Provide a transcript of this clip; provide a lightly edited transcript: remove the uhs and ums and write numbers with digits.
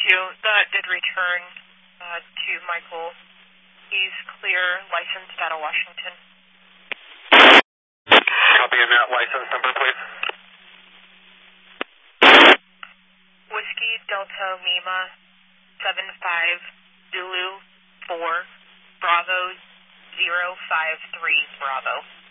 you. That did return to Michael. He's clear, licensed out of Washington. Copy, and that license number, please. Whiskey Delta Lima 75 Zulu 4 Bravo 053 Bravo.